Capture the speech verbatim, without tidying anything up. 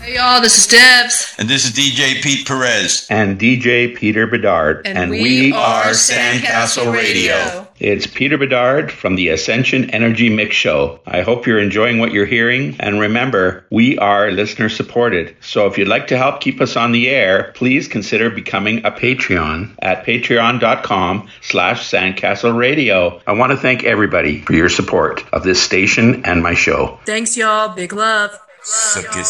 Hey y'all, this is Debs. And this is D J Pete Perez. And D J Peter Bedard. And, and we, we are Sandcastle Radio. Radio. It's Peter Bedard from the Ascension Energy Mix Show. I hope you're enjoying what you're hearing. And remember, we are listener supported. So if you'd like to help keep us on the air, please consider becoming a Patreon at patreon.com slash Sandcastle Radio. I want to thank everybody for your support of this station and my show. Thanks, y'all. Big love. love So